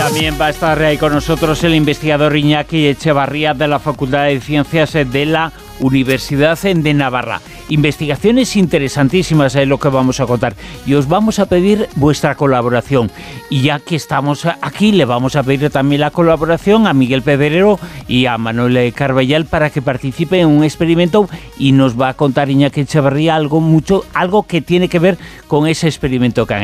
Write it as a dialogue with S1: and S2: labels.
S1: También va a estar ahí con nosotros el investigador Iñaki Echevarría de la Facultad de Ciencias de la Universidad de Navarra. Investigaciones interesantísimas es lo que vamos a contar y os vamos a pedir vuestra colaboración. Y ya que estamos aquí, le vamos a pedir también la colaboración a Miguel Pedrero y a Manuel Carballal para que participen en un experimento y nos va a contar Iñaki Echevarría algo que tiene que ver con ese experimento que han